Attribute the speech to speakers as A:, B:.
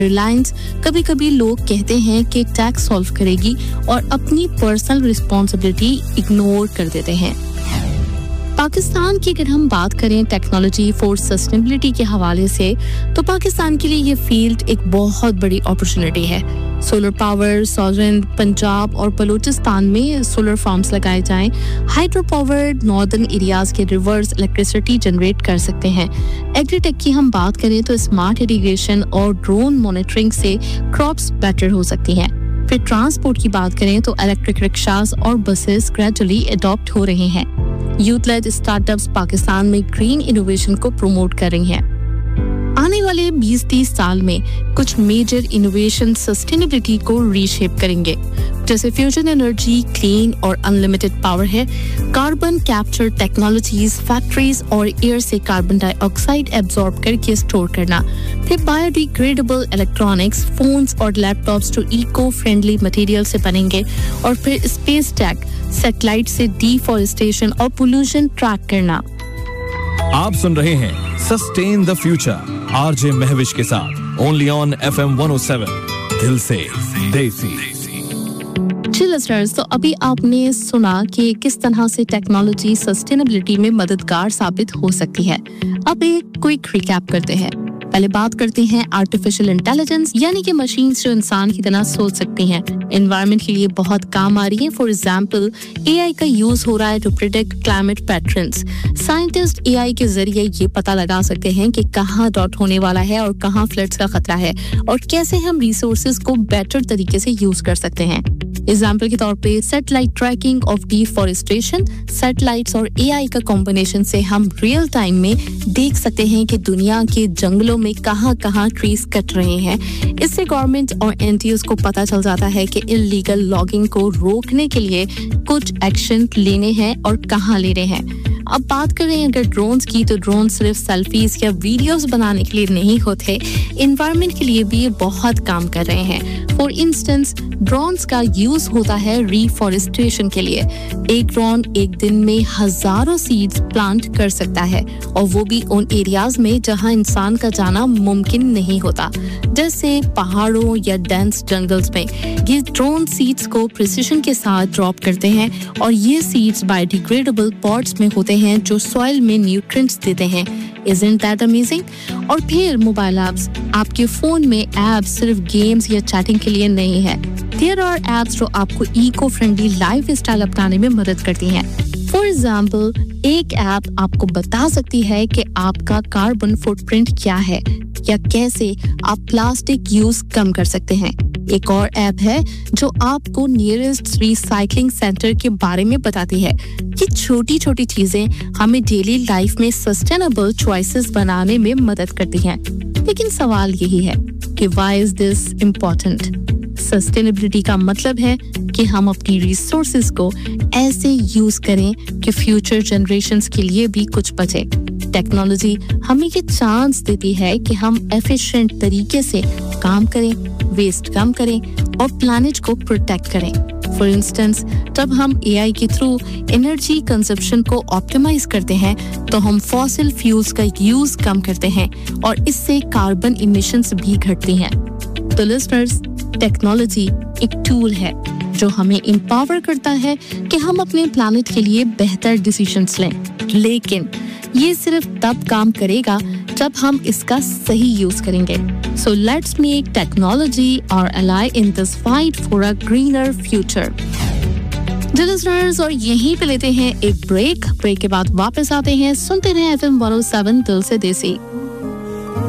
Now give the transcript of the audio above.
A: रिलायंस कभी कभी लोग कहते हैं कि टैक्स सॉल्व करेगी और अपनी पर्सनल रिस्पॉन्सिबिलिटी इग्नोर कर देते हैं। पाकिस्तान की अगर हम बात करें टेक्नोलॉजी फॉर सस्टेनेबिलिटी के हवाले से, तो पाकिस्तान के लिए ये फील्ड एक बहुत बड़ी अपॉर्चुनिटी है। सोलर पावर, सॉवरेन पंजाब और बलूचिस्तान में सोलर फार्म्स लगाए जाएं, हाइड्रो पावर्ड नॉर्दर्न एरियाज के रिवर्स इलेक्ट्रिसिटी जनरेट कर सकते हैं। एग्रीटेक की हम बात करें तो स्मार्ट इरिगेशन और ड्रोन मॉनिटरिंग से क्रॉप्स बेटर हो सकती हैं। फिर ट्रांसपोर्ट की बात करें तो इलेक्ट्रिक रिक्शास और बसेस ग्रेजुअली अडॉप्ट हो रहे हैं। यूथ लेड स्टार्टअप्स पाकिस्तान में ग्रीन इनोवेशन को प्रमोट कर रही हैं। आने वाले 20-30 साल में कुछ मेजर इनोवेशन सस्टेनेबिलिटी को रीशेप करेंगे, जैसे फ्यूजन एनर्जी, क्लीन और अनलिमिटेड पावर है, कार्बन कैप्चर टेक्नोलॉजीज, फैक्ट्रीज और एयर से कार्बन डाइऑक्साइड एब्जॉर्ब करके स्टोर करना, फिर बायोडिग्रेडेबल इलेक्ट्रॉनिक्स, फोन्स और लैपटॉप्स जो इको फ्रेंडली मटेरियल से बनेंगे, और फिर स्पेस टेक, सैटेलाइट से डिफॉरेस्टेशन और पोल्यूशन ट्रैक करना।
B: आप सुन रहे हैं sustain the future RJ Mahwish के साथ ओनली ऑन FM 107 दिल से देसी।
A: लिसनर्स, तो अभी आपने सुना कि किस तरह से टेक्नोलॉजी सस्टेनेबिलिटी में मददगार साबित हो सकती है। अब एक क्विक रिकैप करते हैं। पहले बात करते हैं आर्टिफिशियल इंटेलिजेंस, यानी कि मशीन्स जो इंसान की तरह सोच सकती हैं, एनवायरनमेंट के लिए बहुत काम आ रही है। फॉर एग्जांपल, एआई का यूज हो रहा है to predict climate patterns. Scientist AI के जरिए ये पता लगा सकते हैं कि कहाँ ड्रॉट होने वाला है और कहाँ फ्लड्स का खतरा है, और कैसे हम रिसोर्सेज को बेटर तरीके से यूज कर सकते हैं। एग्जाम्पल के तौर पे satellite tracking of deforestation. Satellites और एआई का कॉम्बिनेशन से हम रियल टाइम में देख सकते हैं कि दुनिया के जंगलों में कहाँ ट्रीज कट रहे हैं। इससे गवर्नमेंट और एनजीओज को पता चल जाता है कि इल्लीगल लॉगिंग को रोकने के लिए कुछ एक्शन लेने हैं और कहाँ ले रहे हैं। अब बात करें अगर ड्रोन्स की, तो ड्रोन सिर्फ सेल्फीज या वीडियोस बनाने के लिए नहीं होते, एनवायरनमेंट के लिए भी बहुत काम कर रहे हैं। फॉर इंस्टेंस, ड्रोन्स का यूज होता है रिफॉरेस्टेशन के लिए। एक ड्रोन एक दिन में हजारों सीड्स प्लांट कर सकता है, और वो भी उन एरियाज में जहां इंसान का जाना मुमकिन नहीं होता, जैसे पहाड़ों या डेंस जंगल्स में। ये ड्रोन सीड्स को प्रिसिशन के साथ ड्रॉप करते हैं, और ये सीड्स बायोडिग्रेडेबल पॉट्स में होते हैं जो सॉइल में न्यूट्रिएंट्स देते हैं। Isn't that amazing? और फिर मोबाइल ऐप्स। आपके फोन में ऐप्स सिर्फ गेम्स या चैटिंग के लिए नहीं है। There are apps जो आपको इको फ्रेंडली लाइफ स्टाइल अपनाने में मदद करती हैं। फॉर एग्जाम्पल, एक ऐप आपको बता सकती है कि आपका कार्बन फुटप्रिंट क्या है, या कैसे आप प्लास्टिक यूज कम कर सकते हैं। एक और ऐप है जो आपको नियरेस्ट रिसाइकलिंग सेंटर के बारे में बताती है। ये छोटी छोटी चीजें हमें डेली लाइफ में सस्टेनेबल चॉइसेस बनाने में मदद करती हैं। लेकिन सवाल यही है कि why is this important? Sustainability का मतलब है कि हम अपनी रिसोर्सेज को ऐसे यूज करें कि फ्यूचर जनरेशंस के लिए भी कुछ बचे। टेक्नोलॉजी हमें ये चांस देती है कि हम एफिशिएंट तरीके से काम करें, वेस्ट कम करें और प्लैनेट को प्रोटेक्ट करें। फॉर इंस्टेंस, जब हम एआई के थ्रू एनर्जी कंजप्शन को ऑप्टिमाइज करते हैं, तो हम फॉसिल फ्यूल्स का यूज कम करते हैं, और इससे कार्बन इमिशंस भी घटती हैं। तो लिसनर्स, टेक्नोलॉजी एक टूल है जो हमें एम्पावर करता है कि हम अपने प्लैनेट के लिए बेहतर डिसीजंस लें, लेकिन ये सिर्फ तब काम करेगा जब हम इसका सही यूज करेंगे। So let's make technology our ally in this fight for a greener future. Listeners, और यहीं पे लेते हैं एक ब्रेक के बाद वापस आते हैं। सुनते रहे FM 107 दिल से देसी।